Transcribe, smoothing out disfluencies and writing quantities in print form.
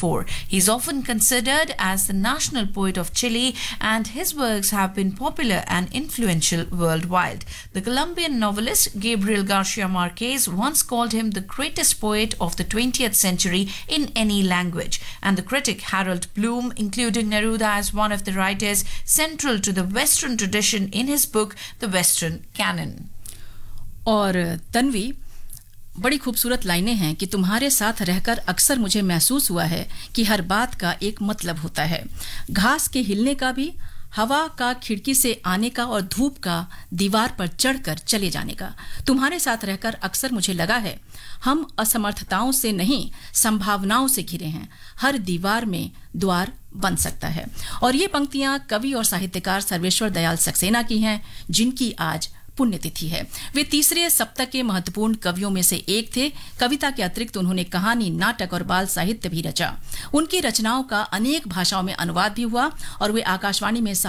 1904. He's often considered as the national poet of Chile, and his works have been popular and influential worldwide. The Colombian novelist Gabriel Garcia Marquez once called him the greatest poet of the 20th century in any language, and the critic Harold Bloom including Neruda as one of the writers central to the Western tradition in his book The Western Canon. और तन्वी, बड़ी खूबसूरत लाइनें हैं कि तुम्हारे साथ रहकर अक्सर मुझे महसूस हुआ है कि हर बात का एक मतलब होता है, घास के हिलने का भी, हवा का खिड़की से आने का और धूप का दीवार पर चढ़कर चले जाने का। तुम्हारे साथ रहकर अक्सर मुझे लगा है हम असमर्थताओं से नहीं संभावनाओं से घिरे हैं, हर दीवार में द्वार बन सकता है। और ये पंक्तियां कवि और साहित्यकार सर्वेश्वर दयाल सक्सेना की हैं, जिनकी आज पुण्यतिथि है। वे तीसरे सप्तक के महत्वपूर्ण कवियों में से एक थे। कविता के अतिरिक्त उन्होंने कहानी, नाटक और बाल साहित्य भी रचा। उनकी रचनाओं का अनेक भाषाओं में अनुवाद भी हुआ और वे आकाशवाणी में